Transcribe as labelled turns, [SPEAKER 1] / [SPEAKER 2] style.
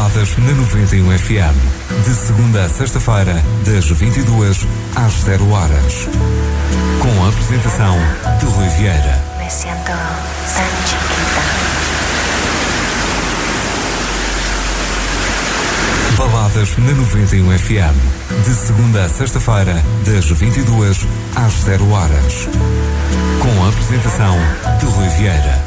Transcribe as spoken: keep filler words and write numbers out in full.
[SPEAKER 1] Baladas na noventa e um F M. De segunda a sexta-feira, das vinte e duas às zero horas. Com a apresentação de Rui Vieira.
[SPEAKER 2] Me siento tan chiquita.
[SPEAKER 1] Baladas na noventa e um F M. De segunda a sexta-feira, das vinte e duas às zero horas. Com a apresentação de Rui Vieira.